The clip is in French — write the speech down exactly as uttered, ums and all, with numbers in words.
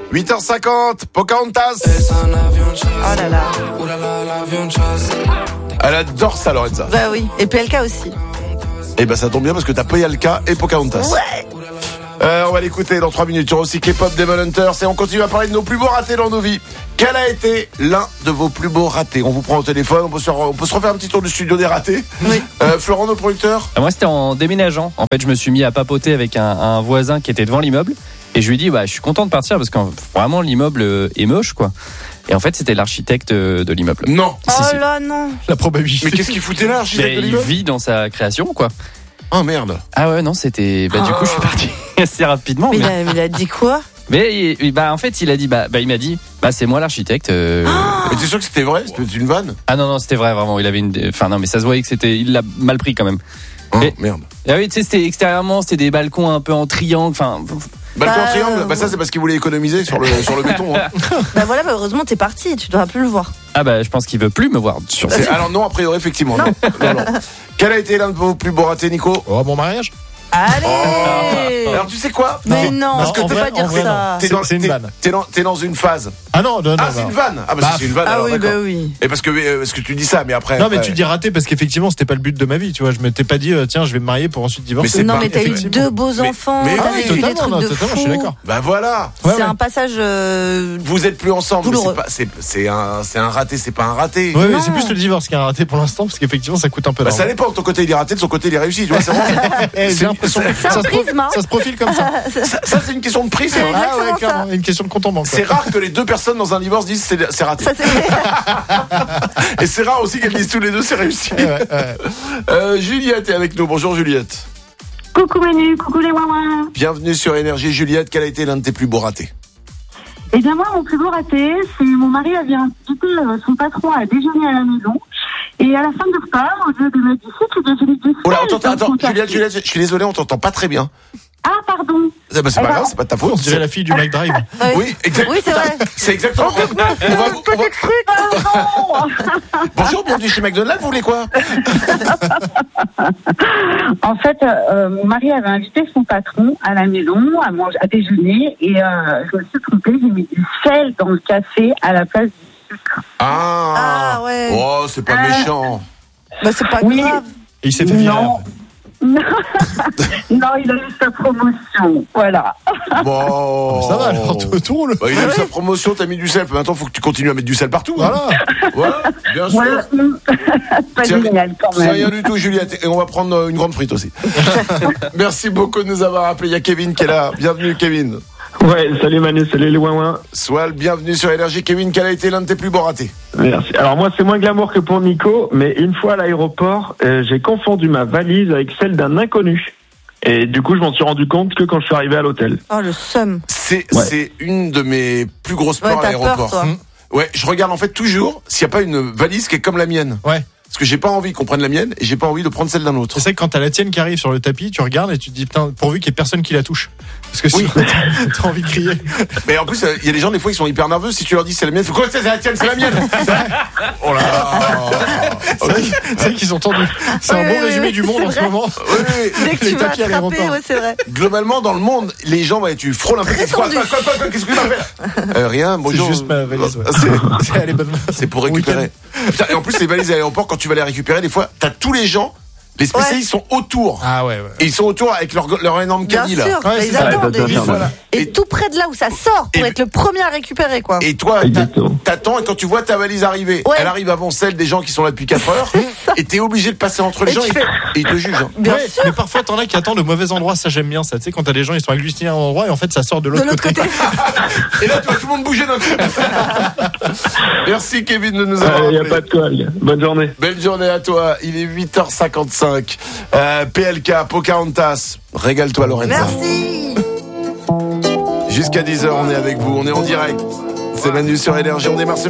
huit heures cinquante, Pocahontas. Oh là là. Elle adore ça, Lorenza. Bah oui. Et P L K aussi. Et bah ça tombe bien parce que t'as P L K et Pocahontas. Ouais. Euh, on va l'écouter dans trois minutes. Tu auras aussi K-pop Demon Hunters et on continue à parler de nos plus beaux ratés dans nos vies. Quel a été l'un de vos plus beaux ratés? On vous prend au téléphone, on peut se, on peut se refaire un petit tour du studio des ratés. Oui. Euh, Florent, notre producteur. Moi, c'était en déménageant. En fait, je me suis mis à papoter avec un, un voisin qui était devant l'immeuble. Et je lui ai dit, bah, je suis content de partir parce que vraiment, l'immeuble est moche, quoi. Et en fait, c'était l'architecte de l'immeuble. Non. Oh Si, si. là non. La probabilité. Mais qu'est-ce qu'il foutait là, l'architecte Mais de il l'immeuble? vit dans sa création, quoi. Oh merde. Ah ouais, non, c'était. Bah, du coup, je suis parti assez rapidement. Mais il Mais, a, il a dit quoi? mais il- bah, en fait, il a dit, bah, bah il m'a dit, bah, c'est moi l'architecte. euh. Mais t'es sûr que c'était vrai? C'était une vanne? Ah non, non, c'était vrai, vraiment. Il avait une. Enfin, non, mais ça se voyait que c'était. Il l'a mal pris quand même. Oh Et- merde. Ah oui, tu sais, c'était extérieurement, c'était des balcons un peu en triangle. Enfin. Balcon Bah, triangle? Bah ça c'est parce qu'il voulait économiser sur le, sur le béton. Hein. Bah voilà, bah heureusement t'es parti, tu devras plus le voir. Ah bah, je pense qu'il veut plus me voir sur C'est- Alors non, a priori, effectivement. Non. Non, non. Quel a été l'un de vos plus beaux ratés, Nico? Oh, mon mariage. Allez. Alors tu sais quoi? Mais non, Non, tu en peux vrai- pas dire en vrai, ça. T'es dans, C'est une t'es- vanne. t'es dans, t'es dans une phase. Ah non, non, non. Ah, c'est non. une vanne. Ah bah, Bah, c'est une vanne. Ah alors, oui, d'accord. bah oui. Et parce que, euh, parce que tu dis ça, mais après. Non, mais après- tu dis raté parce qu'effectivement, c'était pas le but de ma vie, tu vois. Je m'étais pas dit, euh, tiens, je vais me marier pour ensuite Mais divorcer. c'est Non, pas- mais t'as eu effectivement. deux beaux Mais- enfants, mais t'as oui, vécu des totalement, trucs non, de totalement, fou. je suis d'accord. Bah voilà. Ouais, C'est ouais. un passage. euh, Vous êtes plus ensemble. mais Douloureux. C'est pas, c'est, c'est un, c'est un raté, c'est pas un raté. Ouais, mais Non. c'est plus le divorce qui a raté pour l'instant parce qu'effectivement, ça coûte un peu Bah d'argent. ça dépend. De ton côté il est raté, de son côté il est réussi. Tu vois, c'est vraiment- Eh, c'est- J'ai l'impression c'est- que C'est un ça, se pro- prisme, hein. ça se profile comme ça. ça, ça, c'est une question de prix. C'est, C'est vrai. Ah ouais, exactement clairement, une question de compte en banque. C'est rare que les deux personnes dans un divorce disent c'est, c'est raté. Ça c'est. Et c'est rare aussi qu'elles disent tous les deux c'est réussi. Ouais, ouais, ouais. Euh, Juliette est avec nous. Bonjour Juliette. Coucou Manu, coucou les ouin. Bienvenue sur Énergie. Juliette, quel a été l'un de tes plus beaux ratés? Et bien moi, mon plus beau raté, c'est mon mari avait invité euh, son patron à déjeuner à la maison. Et à la fin du repas, au lieu de me dire si tu déjeunes du Oh là, sel attends, dans attends, ton Juliette, café. Juliette, je suis désolé, on t'entend pas très bien. Ah pardon. Ah bah, c'est Eh pas ben, grave, c'est pas de ta faute. On dirait la fille du Mike Drive. Oui, exactement. Oui, c'est vrai. C'est exactement. On va- on va- Pardon. Bonjour, bienvenue chez McDonald's, vous voulez quoi? En fait, euh, mon mari avait invité son patron à la maison à manger, à déjeuner, et euh, je me suis trompée, j'ai mis du sel dans le café à la place du sucre. Ah, Ah, ouais. Oh, c'est pas Ah. méchant. Bah c'est pas Oui. grave. Et il s'est fait virer. Non. Non. Non, il a eu sa promotion, voilà. Bon. Ça va alors, tout tout roule. Bah, il a eu sa promotion, t'as mis du sel. Maintenant, faut que tu continues à mettre du sel partout. hein. Voilà. Voilà, bien sûr. Voilà. Pas C'est- génial quand C'est rien même. du tout, Juliette. Et on va prendre euh, une grande frite aussi. Merci beaucoup de nous avoir appelé. Il y a Kevin qui est là. Bienvenue, Kevin. Ouais, salut Manu, salut les ouin. Swal, bienvenue sur Énergie. Kevin, quel a été l'un de tes plus beaux ratés? Merci. Alors moi, c'est moins glamour que pour Nico, mais une fois à l'aéroport, euh, j'ai confondu ma valise avec celle d'un inconnu. Et du coup, je m'en suis rendu compte que quand je suis arrivé à l'hôtel. Oh le seum. C'est, Ouais. c'est une de mes plus grosses peurs Ouais, à t'as l'aéroport. peur, toi. Ouais, je regarde en fait toujours s'il n'y a pas une valise qui est comme la mienne. Ouais. Parce que j'ai pas envie qu'on prenne la mienne et j'ai pas envie de prendre celle d'un autre. C'est ça que quand t'as la tienne qui arrive sur le tapis, tu regardes et tu te dis, putain, pourvu qu'il y ait personne qui la touche. Parce que sinon, Oui. t'as envie de crier. Mais en plus, il y a des gens, des fois, ils sont hyper nerveux. Si tu leur dis c'est la mienne, faut quoi, c'est la tienne, c'est la mienne. Oh là là. C'est vrai, c'est vrai qu'ils ont tendu. C'est Oui, un bon oui, résumé oui, du monde c'est en ce vrai. moment. Oui, oui. Dès que Les tu vas tapis à attraper, l'aéroport. ouais c'est vrai. Globalement, dans le monde, les gens, bah, tu frôles un peu. Très Quoi, tendu. quoi, quoi, quoi, quoi, qu'est-ce que tu vas faire? Euh, Rien, C'est bonjour. juste ma valise. Ouais. C'est- C'est elle est bonne. C'est pour récupérer. Putain, et en plus, les valises à l'aéroport, quand tu vas les récupérer, des fois, t'as tous les gens, les spécialistes sont autour. Ah ouais, ouais. Et ils sont autour avec leur, leur énorme Bien caddie, sûr, là. Ouais, bah, c'est ils ça. attendent. Ouais, ça doit et- faire mal. Voilà. Et Et, tout près de là où ça sort pour Et- être le premier à récupérer quoi. et toi, t'a- Exactement. t'attends, et quand tu vois ta valise arriver, Ouais. elle arrive avant celle des gens qui sont là depuis quatre heures, et t'es obligé de passer entre les Et gens, tu et, fais- et ils te jugent. hein. Bien Ouais, sûr. mais parfois t'en as qui attendent au mauvais endroit, ça j'aime bien ça. Tu sais, quand t'as des gens, ils sont agglutinés à un endroit et en fait ça sort de De l'autre l'autre côté. côté. Et là, tu vois tout le monde bouger d'un coup. Merci, Kevin, de nous avoir Il n'y a appelés. pas de quoi, les gars. Bonne journée. Belle journée à toi, il est huit heures cinquante-cinq. Euh, P L K, Pocahontas, régale-toi Lorenza. Merci. Jusqu'à dix heures, on est avec vous, on est en direct. C'est Manu sur Énergie, on démarre ce